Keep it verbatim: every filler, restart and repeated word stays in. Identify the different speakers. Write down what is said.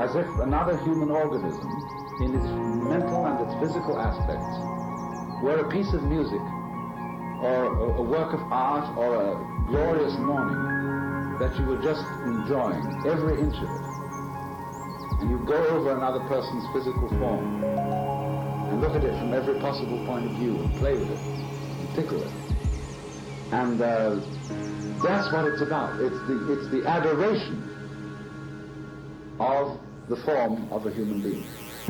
Speaker 1: as if another human organism, in its mental and its physical aspects, were a piece of music, or a work of art, or a glorious morning that you were just enjoying, every inch of it. And you go over another person's physical form and look at it from every possible point of view and play with it and tickle it. And uh, that's what it's about. It's the, it's the adoration of the form of a human being.